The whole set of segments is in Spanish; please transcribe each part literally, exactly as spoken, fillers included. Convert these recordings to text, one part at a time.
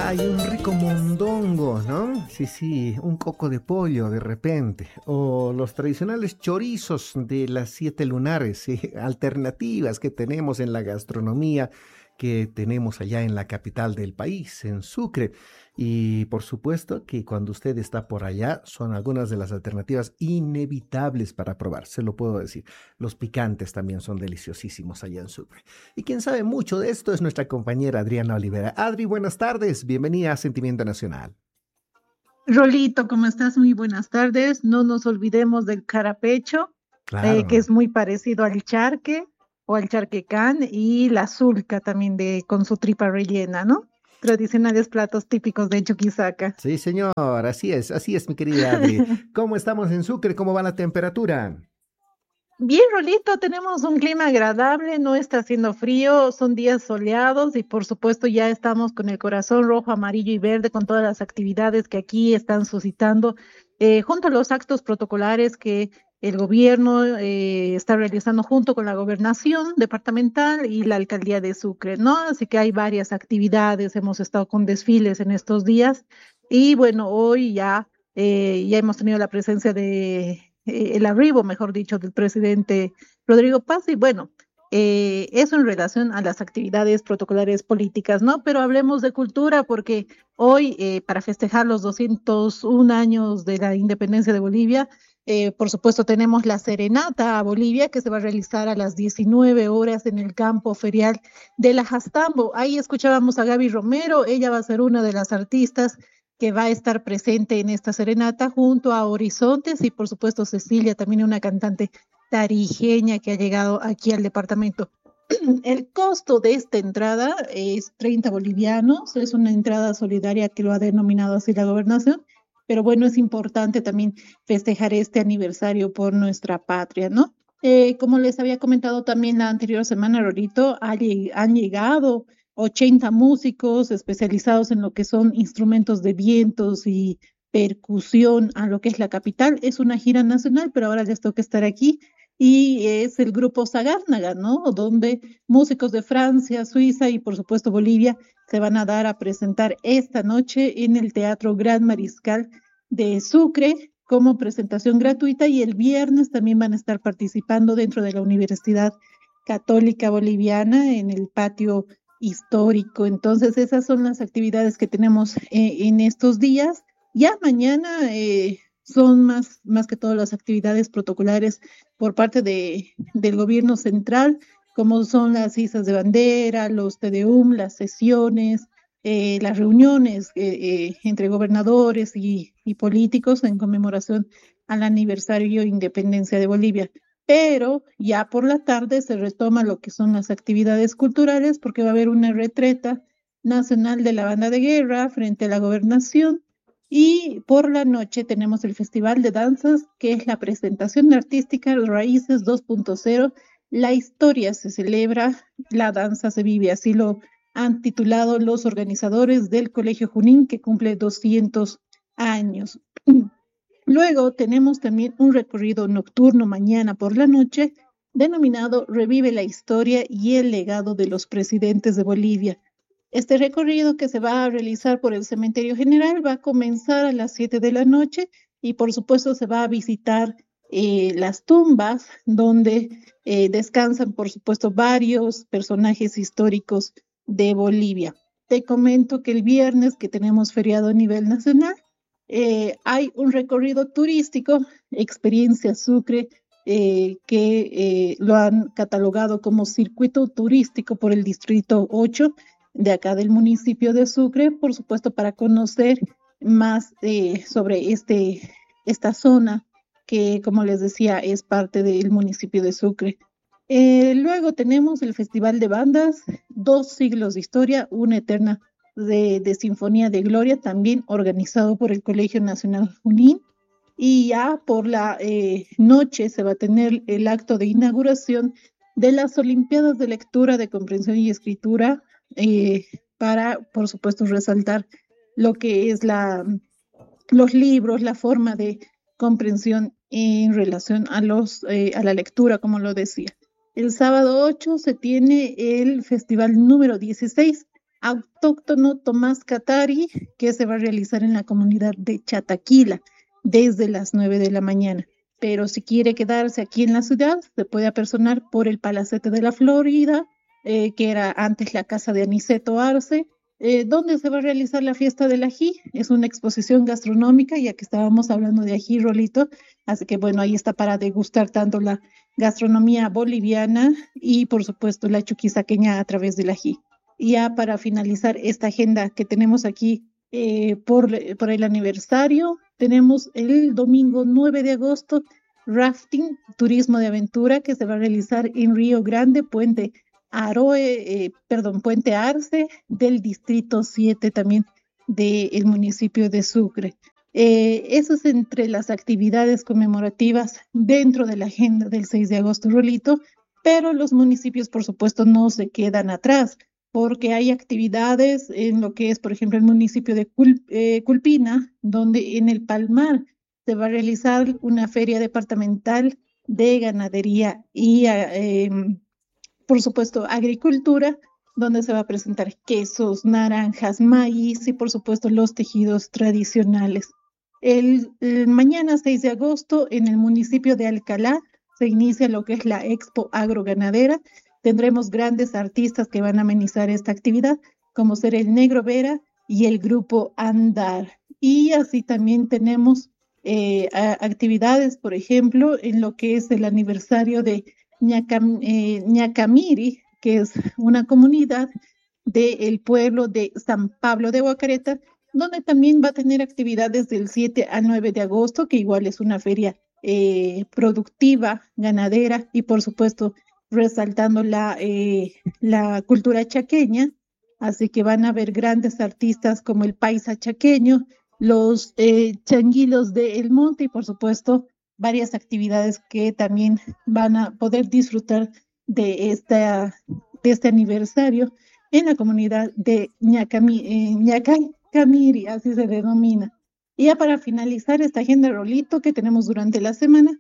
Hay un rico mondongo, ¿no? Sí, sí, un coco de pollo de repente. O los tradicionales chorizos de las siete lunares, sí, alternativas que tenemos en la gastronomía que tenemos allá en la capital del país, en Sucre. Y por supuesto que cuando usted está por allá son algunas de las alternativas inevitables para probar, se lo puedo decir. Los picantes también son deliciosísimos allá en Sucre. Y quien sabe mucho de esto es nuestra compañera Adriana Olivera. Adri, buenas tardes, bienvenida a Sentimiento Nacional. Rolito, ¿cómo estás? Muy buenas tardes. No nos olvidemos del carapecho, eh, que Claro. es muy parecido al charque o al charquecán, y la sulca también de, con su tripa rellena, ¿no? Tradicionales platos típicos de Chuquisaca. Sí, señor, así es, así es, mi querida Adri. ¿Cómo estamos en Sucre? ¿Cómo va la temperatura? Bien, Rolito, tenemos un clima agradable, no está haciendo frío, son días soleados y por supuesto ya estamos con el corazón rojo, amarillo y verde con todas las actividades que aquí están suscitando, eh, junto a los actos protocolares que el gobierno eh, está realizando junto con la gobernación departamental y la alcaldía de Sucre, ¿no? Así que hay varias actividades, hemos estado con desfiles en estos días y bueno, hoy ya, eh, ya hemos tenido la presencia de eh, el arribo, mejor dicho, del presidente Rodrigo Paz. Y bueno, eh, eso en relación a las actividades protocolares políticas, ¿no? Pero hablemos de cultura, porque hoy, eh, para festejar los doscientos un años de la independencia de Bolivia, eh, por supuesto, tenemos la serenata a Bolivia que se va a realizar a las diecinueve horas en el campo ferial de la Jastambo. Ahí escuchábamos a Gaby Romero, ella va a ser una de las artistas que va a estar presente en esta serenata junto a Horizontes y por supuesto Cecilia, también una cantante tarijeña que ha llegado aquí al departamento. El costo de esta entrada es treinta bolivianos, es una entrada solidaria que lo ha denominado así la gobernación, pero bueno, es importante también festejar este aniversario por nuestra patria, ¿no? Eh, como les había comentado también la anterior semana, Rorito, ha lleg- han llegado ochenta músicos especializados en lo que son instrumentos de vientos y percusión a lo que es la capital. Es una gira nacional, pero ahora les toca estar aquí y es el grupo Sagárnaga, ¿no? Donde músicos de Francia, Suiza y por supuesto Bolivia se van a dar a presentar esta noche en el Teatro Gran Mariscal de Sucre como presentación gratuita, y el viernes también van a estar participando dentro de la Universidad Católica Boliviana en el patio histórico. Entonces, esas son las actividades que tenemos eh, en estos días. Ya mañana eh, son más, más que todo las actividades protocolares por parte de, del gobierno central, como son las izas de bandera, los Te Deum, las sesiones, eh, las reuniones eh, eh, entre gobernadores y, y políticos en conmemoración al aniversario de independencia de Bolivia. Pero ya por la tarde se retoma lo que son las actividades culturales porque va a haber una retreta nacional de la banda de guerra frente a la gobernación, y por la noche tenemos el Festival de Danzas, que es la presentación artística Raíces dos punto cero. La historia se celebra, la danza se vive, así lo han titulado los organizadores del Colegio Junín, que cumple doscientos años. Luego tenemos también un recorrido nocturno mañana por la noche, denominado Revive la historia y el legado de los presidentes de Bolivia. Este recorrido, que se va a realizar por el Cementerio General, va a comenzar a las siete de la noche y por supuesto se va a visitar eh, las tumbas donde eh, descansan por supuesto varios personajes históricos de Bolivia. Te comento que el viernes, que tenemos feriado a nivel nacional, eh, hay un recorrido turístico, Experiencia Sucre, eh, que eh, lo han catalogado como circuito turístico por el Distrito ocho de acá del municipio de Sucre, por supuesto, para conocer más eh, sobre este, esta zona que, como les decía, es parte del municipio de Sucre. Eh, luego tenemos el Festival de Bandas, Dos Siglos de Historia, una eterna de, de Sinfonía de Gloria, también organizado por el Colegio Nacional Junín. Y ya por la eh, noche se va a tener el acto de inauguración de las Olimpiadas de Lectura, de Comprensión y Escritura, eh, para, por supuesto, resaltar lo que es la, los libros, la forma de comprensión en relación a, los, eh, a la lectura, como lo decía. El sábado ocho se tiene el festival número dieciséis autóctono Tomás Catari, que se va a realizar en la comunidad de Chataquila desde las nueve de la mañana. Pero si quiere quedarse aquí en la ciudad, se puede apersonar por el Palacete de la Florida, eh, que era antes la casa de Aniceto Arce, eh, donde se va a realizar la fiesta del ají. Es una exposición gastronómica, ya que estábamos hablando de ají, Rolito, así que bueno, ahí está para degustar tanto la gastronomía boliviana y por supuesto la chuquisaqueña a través del ají. Y ya para finalizar esta agenda que tenemos aquí eh, por, por el aniversario, tenemos el domingo nueve de agosto, rafting, turismo de aventura, que se va a realizar en Río Grande, Puente Aroe, eh, perdón, Puente Arce, del distrito siete también del municipio de Sucre. Eh, eso es entre las actividades conmemorativas dentro de la agenda del seis de agosto, Rolito, pero los municipios, por supuesto, no se quedan atrás, porque hay actividades en lo que es, por ejemplo, el municipio de Cul eh, Culpina, donde en el Palmar se va a realizar una feria departamental de ganadería y, eh, por supuesto, agricultura, donde se va a presentar quesos, naranjas, maíz y, por supuesto, los tejidos tradicionales. El, el mañana seis de agosto, en el municipio de Alcalá, se inicia lo que es la Expo Agroganadera. Tendremos grandes artistas que van a amenizar esta actividad, como ser el Negro Vera y el grupo Andar. Y así también tenemos eh, actividades, por ejemplo, en lo que es el aniversario de Ñacam, eh, Ñacamiri, que es una comunidad del pueblo de San Pablo de Huacareta, donde también va a tener actividades del siete al nueve de agosto, que igual es una feria eh, productiva, ganadera y por supuesto resaltando la, eh, la cultura chaqueña. Así que van a haber grandes artistas como el Paisa Chaqueño, los eh, Changuilos de El Monte y por supuesto varias actividades que también van a poder disfrutar de, esta, de este aniversario en la comunidad de Ñacami, eh, Ñacamiri, así se denomina. Y ya para finalizar esta agenda, Rolito, que tenemos durante la semana,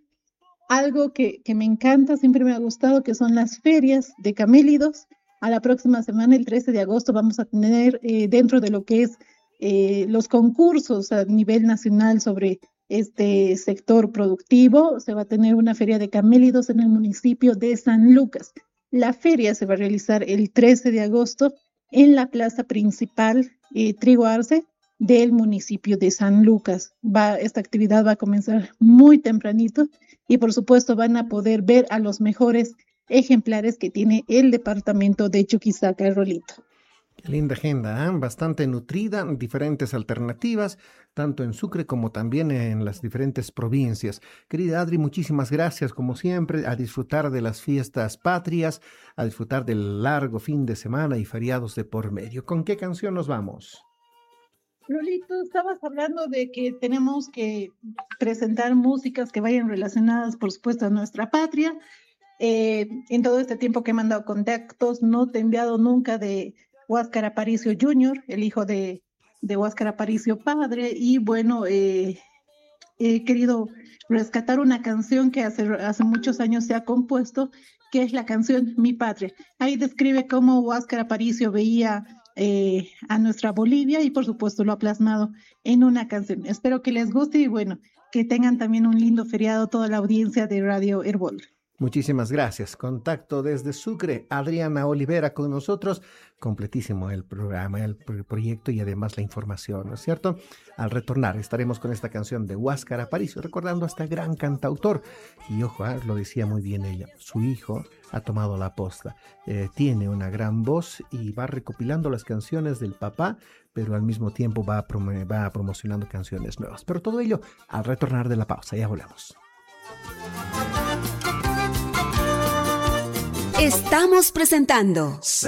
algo que, que me encanta, siempre me ha gustado, que son las ferias de camélidos. A la próxima semana, el trece de agosto, vamos a tener eh, dentro de lo que es eh, los concursos a nivel nacional sobre este sector productivo, se va a tener una feria de camélidos en el municipio de San Lucas. La feria se va a realizar el trece de agosto en la plaza principal eh, Trigo Arce del municipio de San Lucas. Va, esta actividad va a comenzar muy tempranito y por supuesto van a poder ver a los mejores ejemplares que tiene el departamento de Chuquisaca, Rolito. Qué linda agenda, ¿eh? Bastante nutrida, diferentes alternativas, tanto en Sucre como también en las diferentes provincias. Querida Adri, muchísimas gracias, como siempre, a disfrutar de las fiestas patrias, a disfrutar del largo fin de semana y feriados de por medio. ¿Con qué canción nos vamos? Lolito, estabas hablando de que tenemos que presentar músicas que vayan relacionadas, por supuesto, a nuestra patria. Eh, en todo este tiempo que he mandado contactos, no te he enviado nunca de Huáscar Aparicio junior, el hijo de, de Huáscar Aparicio padre, y bueno, eh, he querido rescatar una canción que hace, hace muchos años se ha compuesto, que es la canción Mi Patria. Ahí describe cómo Huáscar Aparicio veía eh, a nuestra Bolivia y por supuesto lo ha plasmado en una canción. Espero que les guste y bueno, que tengan también un lindo feriado toda la audiencia de Radio Herbol. Muchísimas gracias. Contacto desde Sucre, Adriana Olivera con nosotros. Completísimo el programa, el proyecto y además la información, ¿no es cierto? Al retornar estaremos con esta canción de Huáscar Aparicio, recordando a este gran cantautor. Y ojo, ¿eh? Lo decía muy bien ella, su hijo ha tomado la posta. Eh, tiene una gran voz y va recopilando las canciones del papá, pero al mismo tiempo va, prom- va promocionando canciones nuevas. Pero todo ello al retornar de la pausa. Ya volvemos. Estamos presentando